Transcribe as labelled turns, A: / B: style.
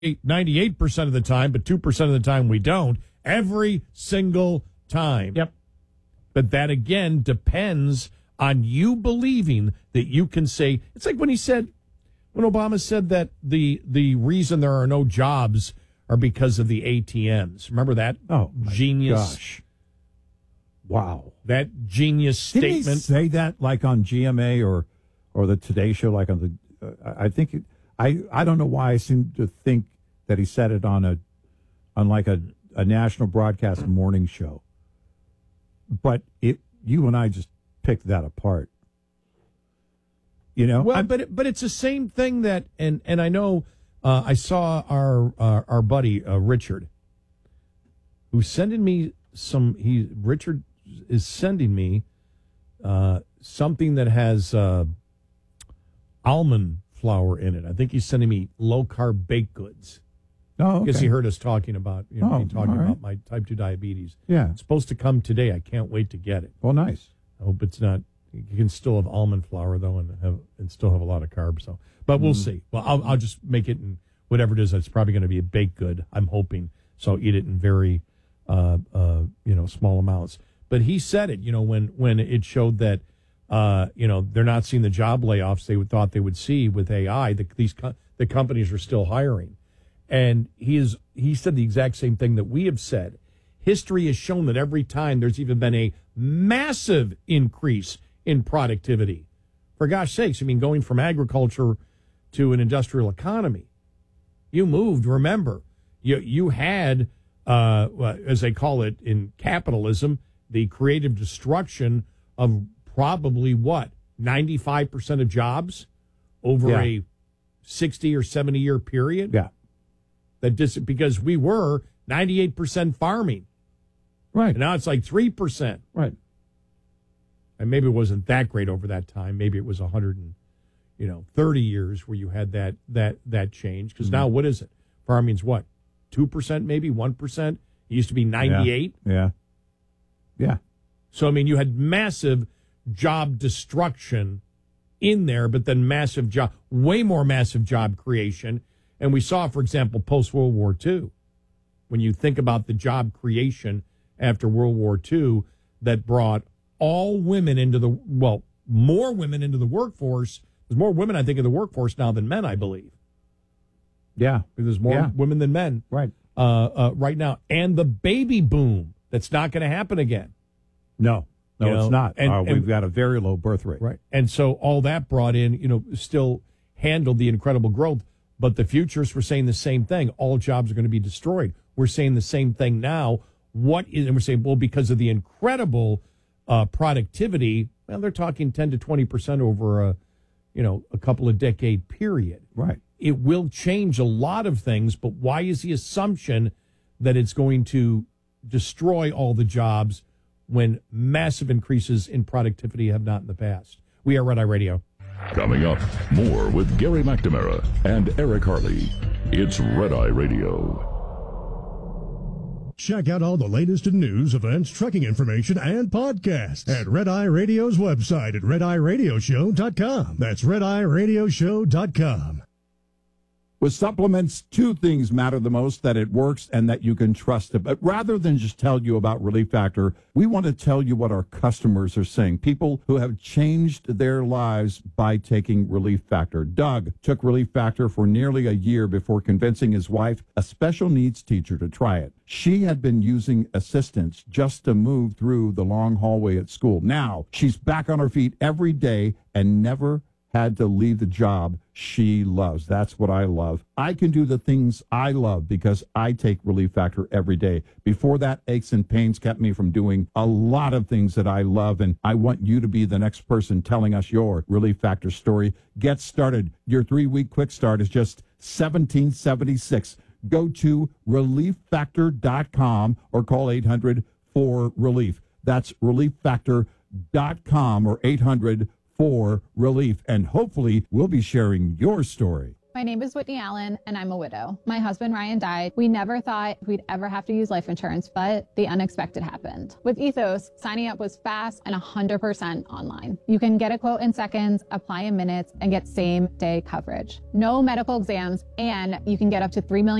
A: 98% of the time, but 2% of the time we don't. Every single time.
B: Yep.
A: But that, again, depends on you believing that you can say, it's like when Obama said that the reason there are no jobs are because of the ATMs. Remember that?
B: Oh,
A: genius.
B: Gosh. Wow.
A: That genius statement.
B: Did he say that like on GMA or the Today Show, like on the, I think, I don't know why I seem to think that he said it on a national broadcast morning show. But you and I just picked that apart. You know?
A: Well, but it's the same thing that, and I know I saw our buddy Richard, who's sending me Richard is sending me something that has almond flour in it. I think he's sending me low carb baked goods.
B: Oh, okay.
A: Because he heard us talking about about my type 2 diabetes.
B: Yeah.
A: It's supposed to come today. I can't wait to get it.
B: Well, nice.
A: I hope it's not. You can still have almond flour though, and still have a lot of carbs. So, but we'll see. Well, I'll just make it in whatever it is. It's probably going to be a baked good. I'm hoping. So eat it in very, small amounts. But he said it. When it showed that, they're not seeing the job layoffs they thought they would see with AI. The companies are still hiring, and he said the exact same thing that we have said. History has shown that every time there's even been a massive increase in productivity. For gosh sakes, going from agriculture to an industrial economy, you moved, remember, you had, as they call it in capitalism, the creative destruction of probably 95% of jobs over a 60 or 70 year period.
B: Yeah.
A: Because we were 98% farming.
B: Right.
A: And now it's like 3%.
B: Right.
A: And maybe it wasn't that great over that time. Maybe it was 130 years where you had that change. Because now what is it? Farming's what? 2%, maybe 1%? It used to be 98.
B: Yeah.
A: So, you had massive job destruction in there, but then way more massive job creation. And we saw, for example, post-World War II, when you think about the job creation after World War II that brought all women more women into the workforce. There's more women, I think, in the workforce now than men, I believe.
B: Yeah.
A: There's more women than men.
B: Right.
A: Right now. And the baby boom, that's not going to happen again.
B: No, it's not. And we've got a very low birth rate.
A: Right. And so all that brought in, still handled the incredible growth. But the futurists were saying the same thing. All jobs are going to be destroyed. We're saying the same thing now. And we're saying, well, because of the incredible productivity, they're talking 10 to 20% over a couple of decade period.
B: Right.
A: It will change a lot of things, but why is the assumption that it's going to destroy all the jobs when massive increases in productivity have not in the past? We are Red Eye Radio.
C: Coming up, more with Gary McNamara and Eric Harley. It's Red Eye Radio.
D: Check out all the latest in news, events, trucking information, and podcasts at Red Eye Radio's website at RedEyeRadioshow.com. That's RedEyeRadioshow.com.
B: With supplements, two things matter the most: that it works and that you can trust it. But rather than just tell you about Relief Factor, we want to tell you what our customers are saying. People who have changed their lives by taking Relief Factor. Doug took Relief Factor for nearly a year before convincing his wife, a special needs teacher, to try it. She had been using assistance just to move through the long hallway at school. Now she's back on her feet every day and never had to leave the job she loves. That's what I love. I can do the things I love because I take Relief Factor every day. Before that, aches and pains kept me from doing a lot of things that I love, and I want you to be the next person telling us your Relief Factor story. Get started. Your 3-week quick start is just $17.76. Go to relieffactor.com or call 800-4RELIEF. That's relieffactor.com or 800-4RELIEF, and hopefully we'll be sharing your story.
E: My name is Whitney Allen, and I'm a widow. My husband, Ryan, died. We never thought we'd ever have to use life insurance, but the unexpected happened. With Ethos, signing up was fast and 100% online. You can get a quote in seconds, apply in minutes, and get same-day coverage. No medical exams, and you can get up to $3 million